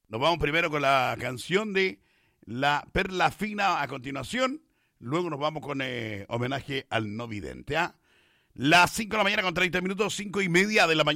Nos vamos primero con la canción de La Perla Fina a continuación. Luego nos vamos con homenaje al no vidente. Las 5 de la mañana con 30 minutos, 5:30 de la mañana.